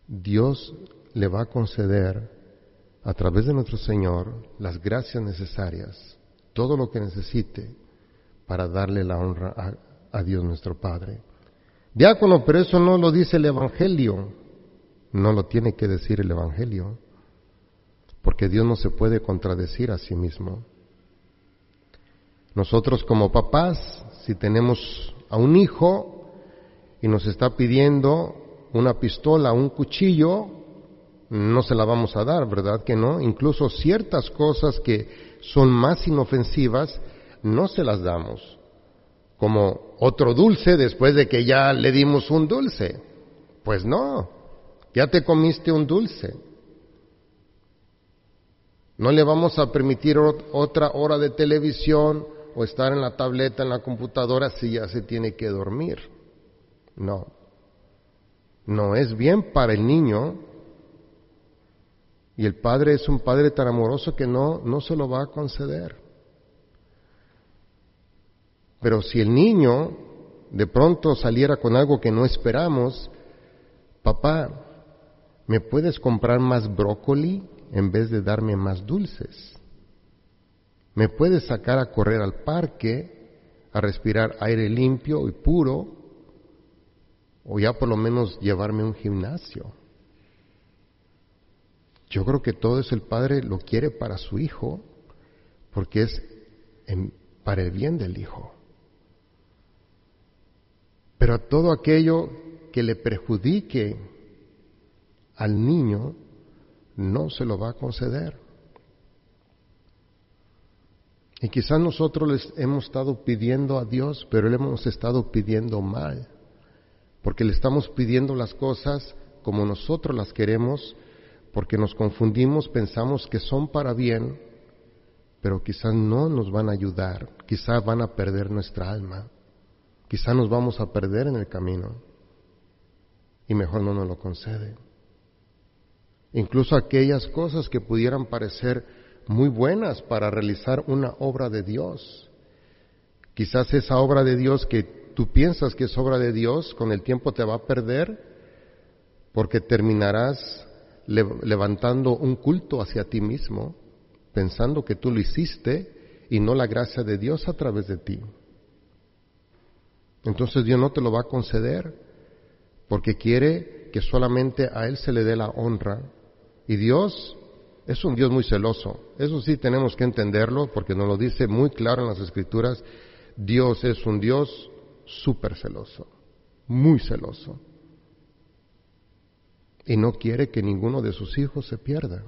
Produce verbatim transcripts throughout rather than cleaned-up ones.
Dios le va a conceder a través de nuestro Señor las gracias necesarias, todo lo que necesite para darle la honra a, a Dios nuestro Padre. Diácono, pero eso no lo dice el Evangelio. No lo tiene que decir el Evangelio, porque Dios no se puede contradecir a sí mismo. Nosotros como papás, si tenemos a un hijo y nos está pidiendo una pistola, un cuchillo, no se la vamos a dar, ¿verdad que no? Incluso ciertas cosas que son más inofensivas, no se las damos. Como otro dulce después de que ya le dimos un dulce. Pues no, ya te comiste un dulce. No le vamos a permitir otra hora de televisión o estar en la tableta, en la computadora, si ya se tiene que dormir. No. No es bien para el niño. Y el padre es un padre tan amoroso que no, no se lo va a conceder. Pero si el niño de pronto saliera con algo que no esperamos, papá, ¿me puedes comprar más brócoli en vez de darme más dulces? ¿Me puedes sacar a correr al parque, a respirar aire limpio y puro? O ya por lo menos llevarme a un gimnasio. Yo creo que todo eso el padre lo quiere para su hijo, porque es en, para el bien del hijo. Pero todo aquello que le perjudique al niño, no se lo va a conceder. Y quizás nosotros les hemos estado pidiendo a Dios, pero le hemos estado pidiendo mal, porque le estamos pidiendo las cosas como nosotros las queremos, porque nos confundimos, pensamos que son para bien, pero quizás no nos van a ayudar, quizás van a perder nuestra alma, quizás nos vamos a perder en el camino, y mejor no nos lo concede. Incluso aquellas cosas que pudieran parecer muy buenas para realizar una obra de Dios, quizás esa obra de Dios que tú piensas que es obra de Dios, con el tiempo te va a perder, porque terminarás levantando un culto hacia ti mismo, pensando que tú lo hiciste y no la gracia de Dios a través de ti. Entonces Dios no te lo va a conceder, porque quiere que solamente a Él se le dé la honra. Y Dios es un Dios muy celoso. Eso sí tenemos que entenderlo, porque nos lo dice muy claro en las Escrituras. Dios es un Dios súper celoso, muy celoso. Y no quiere que ninguno de sus hijos se pierda.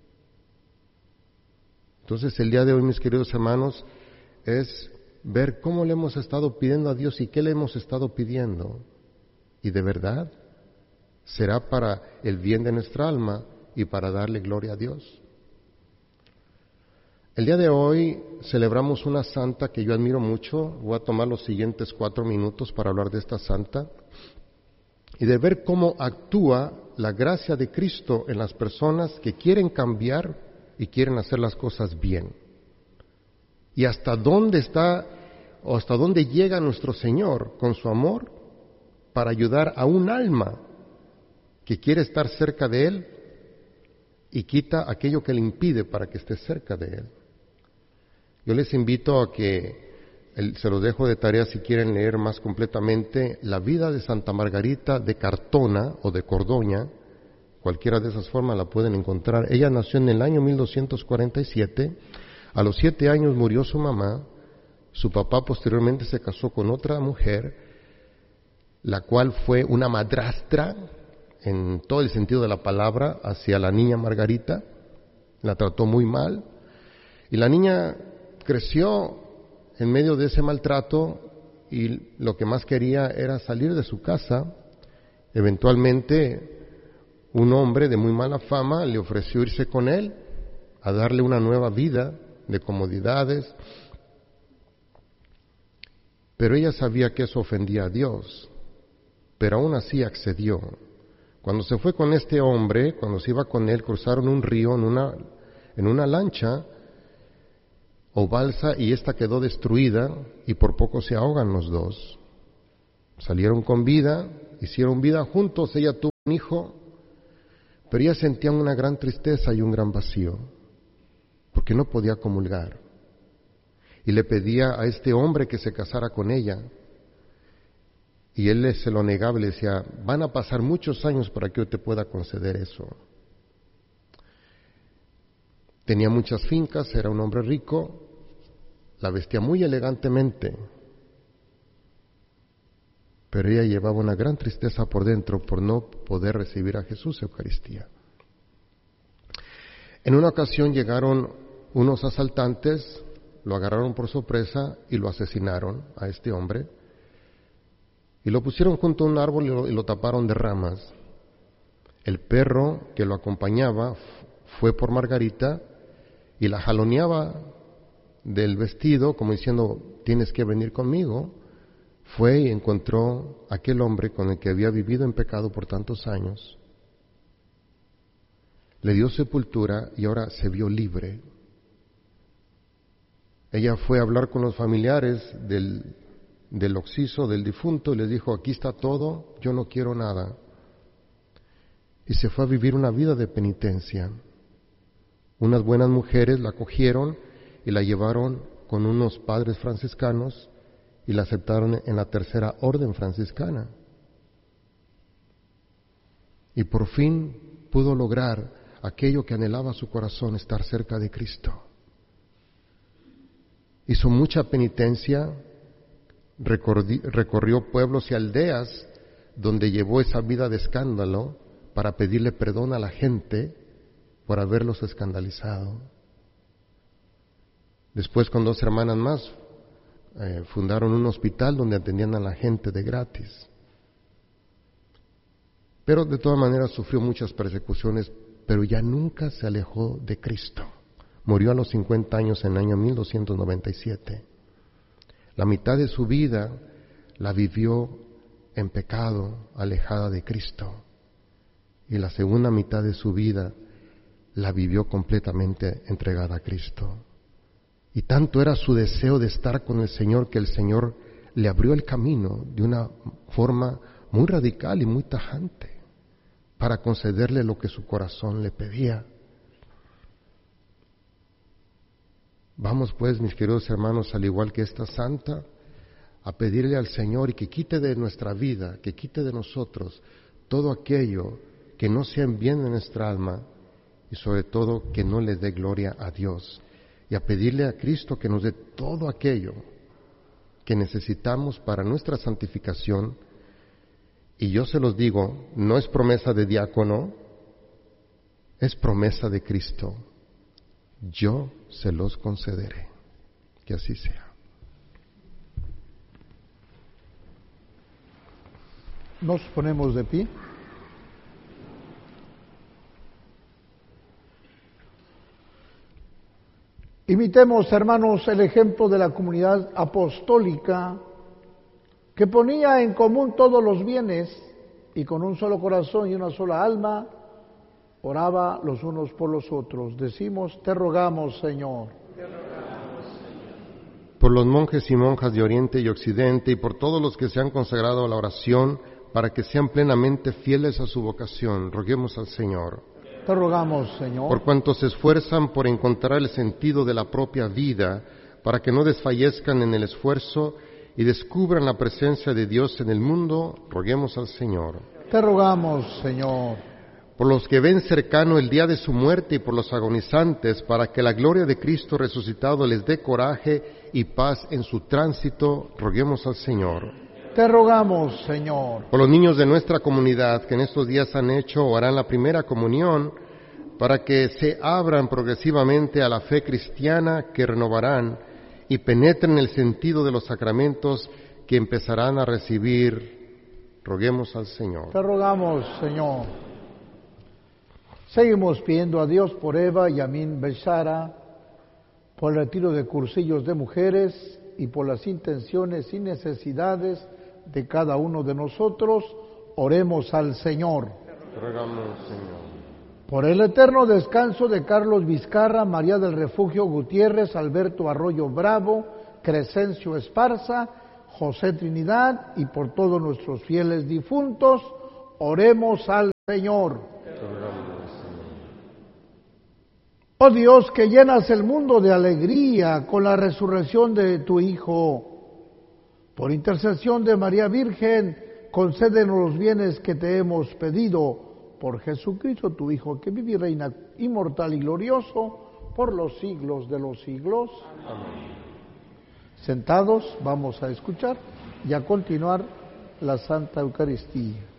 Entonces el día de hoy, mis queridos hermanos, es ver cómo le hemos estado pidiendo a Dios y qué le hemos estado pidiendo. Y de verdad, será para el bien de nuestra alma y para darle gloria a Dios. El día de hoy celebramos una santa que yo admiro mucho. Voy a tomar los siguientes cuatro minutos para hablar de esta santa y de ver cómo actúa la gracia de Cristo en las personas que quieren cambiar y quieren hacer las cosas bien. Y hasta dónde está o hasta dónde llega nuestro Señor con su amor para ayudar a un alma que quiere estar cerca de Él y quita aquello que le impide para que esté cerca de Él. Yo les invito a que, se los dejo de tarea si quieren leer más completamente, la vida de Santa Margarita de Cartona o de Cordoña, cualquiera de esas formas la pueden encontrar. Ella nació en el año mil doscientos cuarenta y siete, a los siete años murió su mamá, su papá posteriormente se casó con otra mujer, la cual fue una madrastra, en todo el sentido de la palabra, hacia la niña Margarita, la trató muy mal, y la niña creció en medio de ese maltrato y lo que más quería era salir de su casa. Eventualmente, un hombre de muy mala fama le ofreció irse con él a darle una nueva vida de comodidades, pero ella sabía que eso ofendía a Dios, pero aún así accedió. Cuando se fue con este hombre, cuando se iba con él, cruzaron un río en una, en una lancha o balsa, y esta quedó destruida y por poco se ahogan los dos. Salieron con vida, hicieron vida juntos, ella tuvo un hijo Pero ella sentía una gran tristeza y un gran vacío, porque no podía comulgar. Y le pedía a este hombre que se casara con ella, y él se lo negaba y le decía, van a pasar muchos años para que yo te pueda conceder eso. Tenía muchas fincas, era un hombre rico, la vestía muy elegantemente, pero ella llevaba una gran tristeza por dentro por no poder recibir a Jesús Eucaristía. En una ocasión llegaron unos asaltantes, lo agarraron por sorpresa y lo asesinaron a este hombre, y lo pusieron junto a un árbol y lo, y lo taparon de ramas. El perro que lo acompañaba fue por Margarita y la jaloneaba del vestido como diciendo, tienes que venir conmigo. Fue y encontró a aquel hombre con el que había vivido en pecado por tantos años. Le dio sepultura y ahora se vio libre. Ella fue a hablar con los familiares del, del occiso, del difunto, y les dijo, aquí está todo, yo no quiero nada. Y se fue a vivir una vida de penitencia. Unas buenas mujeres la acogieron y la llevaron con unos padres franciscanos y la aceptaron en la tercera orden franciscana. Y por fin pudo lograr aquello que anhelaba su corazón, estar cerca de Cristo. Hizo mucha penitencia, recorrió pueblos y aldeas donde llevó esa vida de escándalo para pedirle perdón a la gente por haberlos escandalizado. Después, con dos hermanas más, eh, fundaron un hospital donde atendían a la gente de gratis. Pero de todas maneras sufrió muchas persecuciones, pero ya nunca se alejó de Cristo. Murió a los cincuenta años en el año mil doscientos noventa y siete. La mitad de su vida la vivió en pecado, alejada de Cristo. Y la segunda mitad de su vida la vivió completamente entregada a Cristo. Y tanto era su deseo de estar con el Señor que el Señor le abrió el camino de una forma muy radical y muy tajante para concederle lo que su corazón le pedía. Vamos pues, mis queridos hermanos, al igual que esta santa, a pedirle al Señor y que quite de nuestra vida, que quite de nosotros todo aquello que no sea en bien de nuestra alma y sobre todo que no le dé gloria a Dios. Y a pedirle a Cristo que nos dé todo aquello que necesitamos para nuestra santificación. Y yo se los digo, no es promesa de diácono, es promesa de Cristo. Yo se los concederé. Que así sea. Nos ponemos de pie. Imitemos, hermanos, el ejemplo de la comunidad apostólica que ponía en común todos los bienes y con un solo corazón y una sola alma oraba los unos por los otros. Decimos, te rogamos, Señor. Te rogamos, Señor. Por los monjes y monjas de Oriente y Occidente y por todos los que se han consagrado a la oración para que sean plenamente fieles a su vocación, roguemos al Señor. Te rogamos, Señor. Por cuantos se esfuerzan por encontrar el sentido de la propia vida, para que no desfallezcan en el esfuerzo y descubran la presencia de Dios en el mundo, roguemos al Señor. Te rogamos, Señor. Por los que ven cercano el día de su muerte y por los agonizantes, para que la gloria de Cristo resucitado les dé coraje y paz en su tránsito, roguemos al Señor. Te rogamos, Señor. Por los niños de nuestra comunidad que en estos días han hecho o harán la primera comunión, para que se abran progresivamente a la fe cristiana que renovarán y penetren el sentido de los sacramentos que empezarán a recibir, roguemos al Señor. Te rogamos, Señor. Seguimos pidiendo a Dios por Eva y Amin Bechara, por el retiro de cursillos de mujeres y por las intenciones y necesidades de cada uno de nosotros. Oremos al Señor. Te rogamos, Señor. Por el eterno descanso de Carlos Vizcarra, María del Refugio Gutiérrez, Alberto Arroyo Bravo, Crescencio Esparza, José Trinidad y por todos nuestros fieles difuntos, oremos al Señor. Te rogamos, Oh Dios, que llenas el mundo de alegría con la resurrección de tu Hijo, por intercesión de María Virgen, concédenos los bienes que te hemos pedido por Jesucristo, tu Hijo, que vive y reina inmortal y glorioso por los siglos de los siglos. Amén. Sentados, vamos a escuchar y a continuar la Santa Eucaristía.